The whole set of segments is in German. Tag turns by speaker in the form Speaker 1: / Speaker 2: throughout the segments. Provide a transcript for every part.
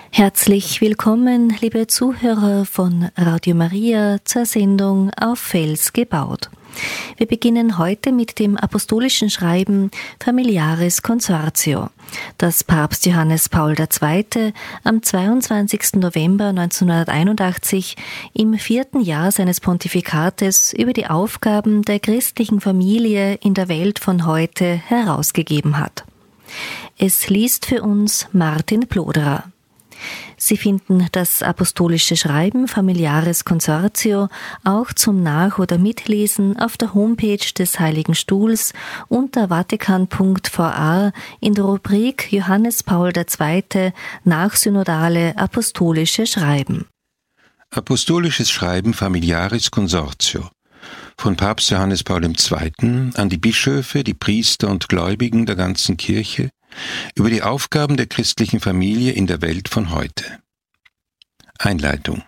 Speaker 1: Herzlich willkommen, liebe Zuhörer von Radio Maria, zur Sendung Auf Fels gebaut. Wir beginnen heute mit dem apostolischen Schreiben Familiaris Consortio, das Papst Johannes Paul II. Am 22. November 1981 im 4. Jahr seines Pontifikates über die Aufgaben der christlichen Familie in der Welt von heute herausgegeben hat. Es liest für uns Martin Plodra. Sie finden das apostolische Schreiben Familiaris Consortio auch zum Nach- oder Mitlesen auf der Homepage des Heiligen Stuhls unter vatikan.va in der Rubrik Johannes Paul II. Nachsynodale apostolische Schreiben.
Speaker 2: Apostolisches Schreiben Familiaris Consortio von Papst Johannes Paul II. An die Bischöfe, die Priester und Gläubigen der ganzen Kirche über die Aufgaben der christlichen Familie in der Welt von heute. Einleitung.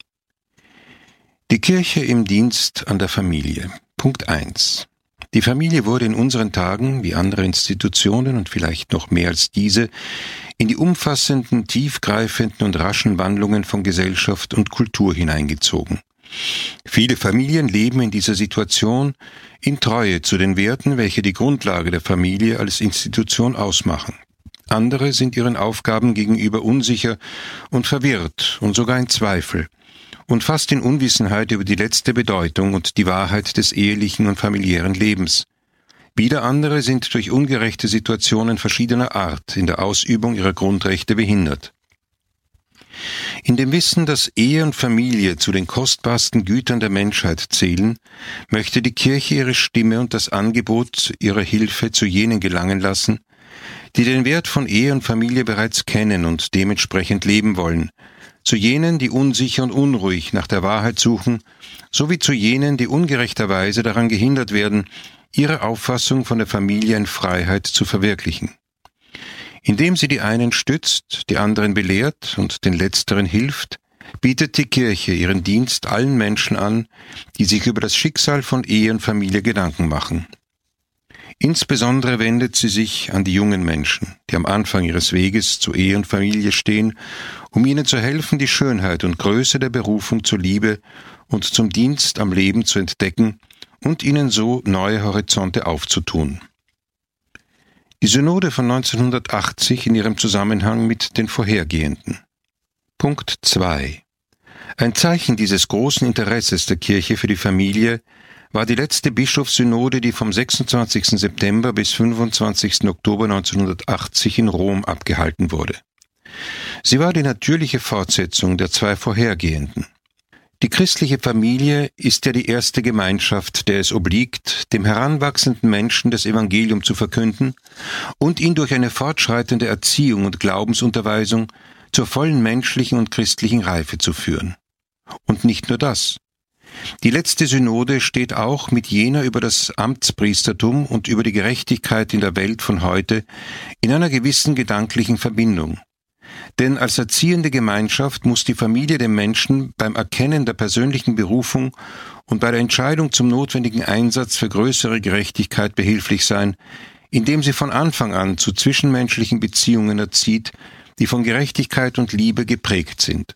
Speaker 2: Die Kirche im Dienst an der Familie. Punkt 1. Die Familie wurde in unseren Tagen, wie andere Institutionen und vielleicht noch mehr als diese, in die umfassenden, tiefgreifenden und raschen Wandlungen von Gesellschaft und Kultur hineingezogen. Viele Familien leben in dieser Situation in Treue zu den Werten, welche die Grundlage der Familie als Institution ausmachen. Andere sind ihren Aufgaben gegenüber unsicher und verwirrt und sogar in Zweifel und fast in Unwissenheit über die letzte Bedeutung und die Wahrheit des ehelichen und familiären Lebens. Wieder andere sind durch ungerechte Situationen verschiedener Art in der Ausübung ihrer Grundrechte behindert. In dem Wissen, dass Ehe und Familie zu den kostbarsten Gütern der Menschheit zählen, möchte die Kirche ihre Stimme und das Angebot ihrer Hilfe zu jenen gelangen lassen, die den Wert von Ehe und Familie bereits kennen und dementsprechend leben wollen, zu jenen, die unsicher und unruhig nach der Wahrheit suchen, sowie zu jenen, die ungerechterweise daran gehindert werden, ihre Auffassung von der Familie in Freiheit zu verwirklichen. Indem sie die einen stützt, die anderen belehrt und den Letzteren hilft, bietet die Kirche ihren Dienst allen Menschen an, die sich über das Schicksal von Ehe und Familie Gedanken machen. Insbesondere wendet sie sich an die jungen Menschen, die am Anfang ihres Weges zu Ehe und Familie stehen, um ihnen zu helfen, die Schönheit und Größe der Berufung zur Liebe und zum Dienst am Leben zu entdecken und ihnen so neue Horizonte aufzutun. Die Synode von 1980 in ihrem Zusammenhang mit den vorhergehenden. Punkt 2. Ein Zeichen dieses großen Interesses der Kirche für die Familie war die letzte Bischofssynode, die vom 26. September bis 25. Oktober 1980 in Rom abgehalten wurde. Sie war die natürliche Fortsetzung der zwei vorhergehenden. Die christliche Familie ist ja die erste Gemeinschaft, der es obliegt, dem heranwachsenden Menschen das Evangelium zu verkünden und ihn durch eine fortschreitende Erziehung und Glaubensunterweisung zur vollen menschlichen und christlichen Reife zu führen. Und nicht nur das. Die letzte Synode steht auch mit jener über das Amtspriestertum und über die Gerechtigkeit in der Welt von heute in einer gewissen gedanklichen Verbindung. Denn als erziehende Gemeinschaft muss die Familie dem Menschen beim Erkennen der persönlichen Berufung und bei der Entscheidung zum notwendigen Einsatz für größere Gerechtigkeit behilflich sein, indem sie von Anfang an zu zwischenmenschlichen Beziehungen erzieht, die von Gerechtigkeit und Liebe geprägt sind.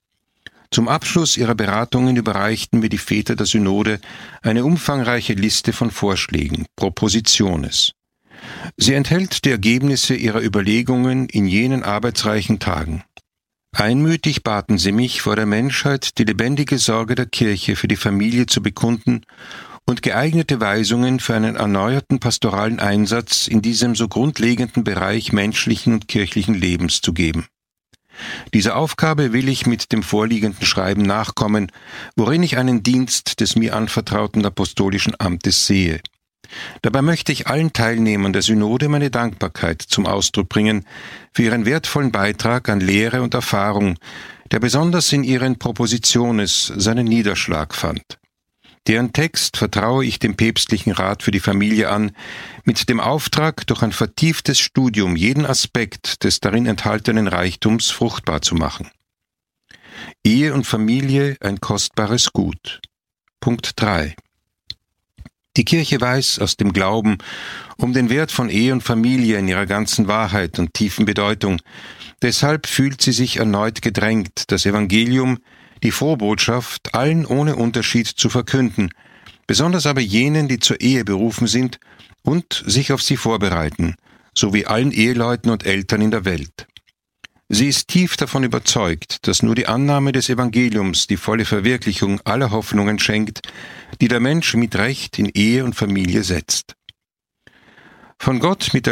Speaker 2: Zum Abschluss ihrer Beratungen überreichten mir die Väter der Synode eine umfangreiche Liste von Vorschlägen, Propositiones. Sie enthält die Ergebnisse ihrer Überlegungen in jenen arbeitsreichen Tagen. Einmütig baten sie mich, vor der Menschheit die lebendige Sorge der Kirche für die Familie zu bekunden und geeignete Weisungen für einen erneuerten pastoralen Einsatz in diesem so grundlegenden Bereich menschlichen und kirchlichen Lebens zu geben. Dieser Aufgabe will ich mit dem vorliegenden Schreiben nachkommen, worin ich einen Dienst des mir anvertrauten apostolischen Amtes sehe. Dabei möchte ich allen Teilnehmern der Synode meine Dankbarkeit zum Ausdruck bringen für ihren wertvollen Beitrag an Lehre und Erfahrung, der besonders in ihren Propositiones seinen Niederschlag fand. Deren Text vertraue ich dem Päpstlichen Rat für die Familie an, mit dem Auftrag, durch ein vertieftes Studium jeden Aspekt des darin enthaltenen Reichtums fruchtbar zu machen. Ehe und Familie ein kostbares Gut. Punkt 3. Die Kirche weiß aus dem Glauben um den Wert von Ehe und Familie in ihrer ganzen Wahrheit und tiefen Bedeutung. Deshalb fühlt sie sich erneut gedrängt, das Evangelium, die frohe Botschaft, allen ohne Unterschied zu verkünden, besonders aber jenen, die zur Ehe berufen sind und sich auf sie vorbereiten, sowie allen Eheleuten und Eltern in der Welt. Sie ist tief davon überzeugt, dass nur die Annahme des Evangeliums die volle Verwirklichung aller Hoffnungen schenkt, die der Mensch mit Recht in Ehe und Familie setzt. Von Gott mit der